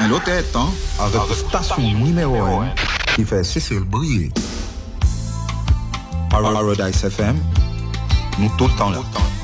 dans l'autre tête, hein, avec station numéro 1 qui fait Cécile briller. Paradise FM, nous tout le temps là.